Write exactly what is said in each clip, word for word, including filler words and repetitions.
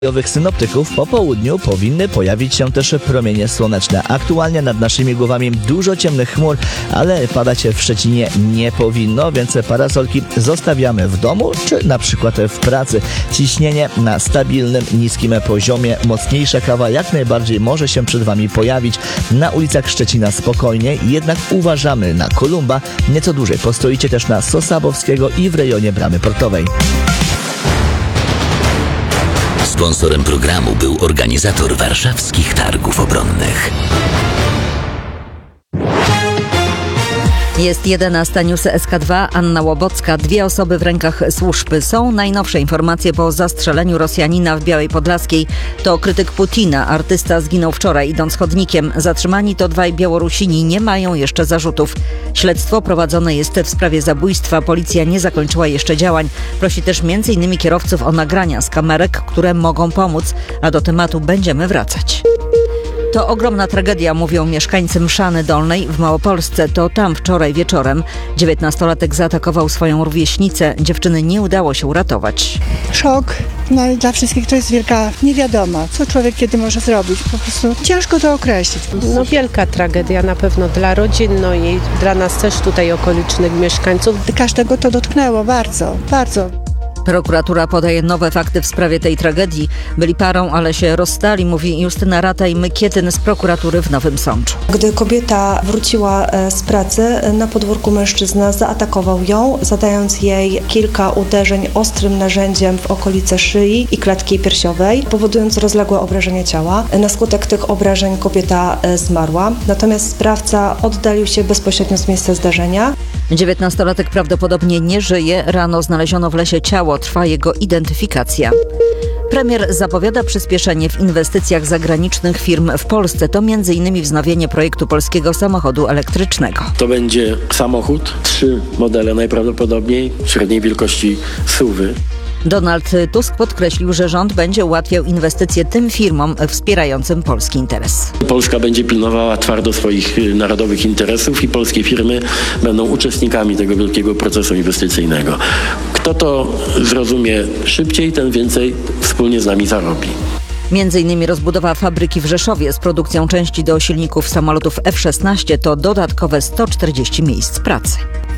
Synoptyków po południu powinny pojawić się też promienie słoneczne. Aktualnie nad naszymi głowami dużo ciemnych chmur, ale padać w Szczecinie nie powinno, więc parasolki zostawiamy w domu czy na przykład w pracy. Ciśnienie na stabilnym, niskim poziomie. Mocniejsza kawa jak najbardziej może się przed Wami pojawić. Na ulicach Szczecina spokojnie, jednak uważamy na Kolumba. Nieco dłużej postoicie też na Sosabowskiego i w rejonie Bramy Portowej. Sponsorem programu był organizator warszawskich targów obronnych. Jest jedenasta, newsy S K dwa, Anna Łobocka. Dwie osoby w rękach służb. Są najnowsze informacje po zastrzeleniu Rosjanina w Białej Podlaskiej. To krytyk Putina. Artysta zginął wczoraj idąc chodnikiem. Zatrzymani to dwaj Białorusini. Nie mają jeszcze zarzutów. Śledztwo prowadzone jest w sprawie zabójstwa. Policja nie zakończyła jeszcze działań. Prosi też między innymi kierowców o nagrania z kamerek, które mogą pomóc. A do tematu będziemy wracać. To ogromna tragedia, mówią mieszkańcy Mszany Dolnej w Małopolsce. To tam wczoraj wieczorem dziewiętnastolatek zaatakował swoją rówieśnicę. Dziewczyny nie udało się uratować. Szok. No i dla wszystkich to jest wielka niewiadoma, co człowiek kiedy może zrobić. Po prostu ciężko to określić. No wielka tragedia na pewno dla rodzin, no i dla nas też tutaj okolicznych mieszkańców. Każdego to dotknęło bardzo, bardzo. Prokuratura podaje nowe fakty w sprawie tej tragedii. Byli parą, ale się rozstali, mówi Justyna Rataj-Mykietyn z prokuratury w Nowym Sączu. Gdy kobieta wróciła z pracy, na podwórku mężczyzna zaatakował ją, zadając jej kilka uderzeń ostrym narzędziem w okolice szyi i klatki piersiowej, powodując rozległe obrażenia ciała. Na skutek tych obrażeń kobieta zmarła, natomiast sprawca oddalił się bezpośrednio z miejsca zdarzenia. dziewiętnastolatek prawdopodobnie nie żyje. Rano znaleziono w lesie ciało. Trwa jego identyfikacja. Premier zapowiada przyspieszenie w inwestycjach zagranicznych firm w Polsce. To między innymi wznowienie projektu polskiego samochodu elektrycznego. To będzie samochód, trzy modele najprawdopodobniej, średniej wielkości S U V-y. Donald Tusk podkreślił, że rząd będzie ułatwiał inwestycje tym firmom wspierającym polski interes. Polska będzie pilnowała twardo swoich narodowych interesów i polskie firmy będą uczestnikami tego wielkiego procesu inwestycyjnego. Kto to zrozumie szybciej, ten więcej wspólnie z nami zarobi. Między innymi rozbudowa fabryki w Rzeszowie z produkcją części do silników samolotów F szesnaście to dodatkowe sto czterdzieści miejsc pracy.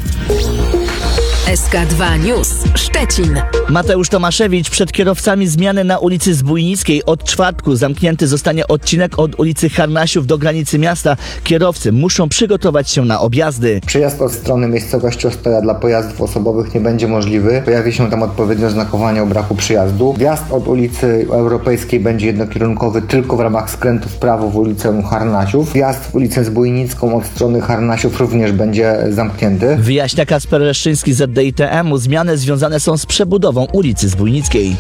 S K dwa News Szczecin. Mateusz Tomaszewicz: przed kierowcami zmiany na ulicy Zbójnickiej. Od czwartku zamknięty zostanie odcinek od ulicy Harnasiów do granicy miasta. Kierowcy muszą przygotować się na objazdy. Przejazd od strony miejscowości Ostoja dla pojazdów osobowych nie będzie możliwy. Pojawi się tam odpowiednio znakowanie o braku przyjazdu. Wjazd od ulicy Europejskiej będzie jednokierunkowy tylko w ramach skrętu w prawo w ulicę Harnasiów. Wjazd w ulicę Zbójnicką od strony Harnasiów również będzie zamknięty. Wyjaśnia Kasper Leszczyński z D I T M-u. Zmiany związane są z przebudową ulicy Zbójnickiej.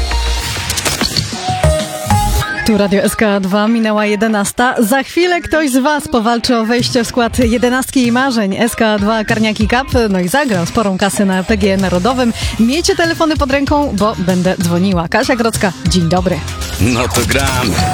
Tu Radio S K dwa, minęła jedenasta. Za chwilę ktoś z Was powalczy o wejście w skład jedenastki i marzeń S K dwa Karniaki Cup, no i zagra sporą kasę na P G E Narodowym. Miejcie telefony pod ręką, bo będę dzwoniła. Kasia Grodzka, dzień dobry. No to gramy.